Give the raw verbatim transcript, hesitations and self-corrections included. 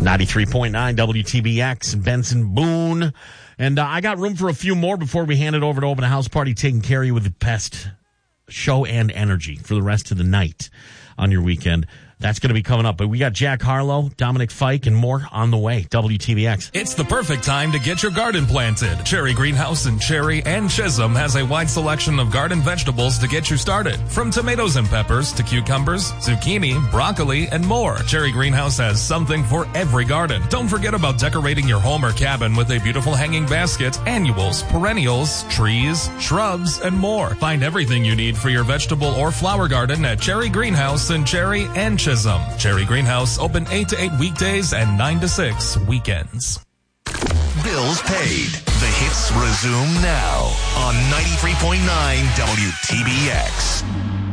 ninety-three point nine W T B X, Benson Boone. And uh, I got room for a few more before we hand it over to Open House Party, taking care of you with the best show and energy for the rest of the night on your weekend. That's going to be coming up. But we got Jack Harlow, Dominic Fike, and more on the way. W T B X. It's the perfect time to get your garden planted. Cherry Greenhouse in Cherry and Chisholm has a wide selection of garden vegetables to get you started. From tomatoes and peppers to cucumbers, zucchini, broccoli, and more. Cherry Greenhouse has something for every garden. Don't forget about decorating your home or cabin with a beautiful hanging basket, annuals, perennials, trees, shrubs, and more. Find everything you need for your vegetable or flower garden at Cherry Greenhouse in Cherry and Chisholm. Cherry Greenhouse, open eight to eight weekdays and nine to six weekends. Bills paid. The hits resume now on ninety-three point nine W T B X.